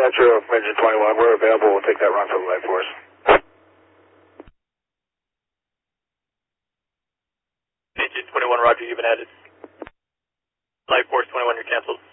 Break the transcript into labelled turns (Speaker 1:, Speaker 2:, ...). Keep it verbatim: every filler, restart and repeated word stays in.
Speaker 1: Metro from Engine twenty-one. We're available. We'll take that run for the Light Force.
Speaker 2: Engine twenty-one, roger, you've been added. Light Force twenty-one, you're canceled.